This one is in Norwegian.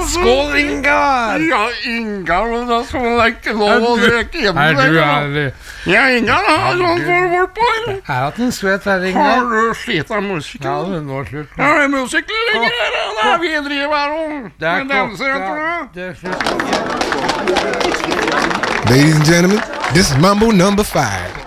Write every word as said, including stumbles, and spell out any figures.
Skål, Ingar! Ja, Ingar, men da skal man ikke lov å drikke hjemme. Er du ærlig? Ja, Ingar, har sånn for bort på her. Jeg har hatt en svett her, Ingar. Har du slitt av musikk? Ja, det er nå slutt. Ja, det er musikk ligger her, det er vi driver her og Det er danser, jeg tror klokka. det. Det er slutt. Ladies and gentlemen, this is Mambo number five.